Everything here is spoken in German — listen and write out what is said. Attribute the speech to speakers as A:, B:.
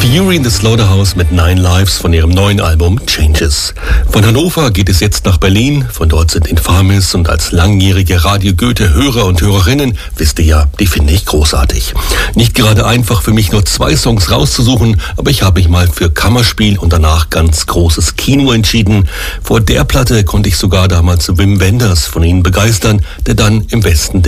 A: Fury in the Slaughterhouse mit 9 Lives von ihrem neuen Album Changes. Von Hannover geht es jetzt nach Berlin. Von dort sind Infamis und als langjährige Radio Goethe-Hörer und Hörerinnen, wisst ihr ja, die finde ich großartig. Nicht gerade einfach für mich nur 2 Songs rauszusuchen, aber ich habe mich mal für Kammerspiel und danach ganz großes Kino entschieden. Vor der Platte konnte ich sogar damals Wim Wenders von ihnen begeistern, der dann im Westen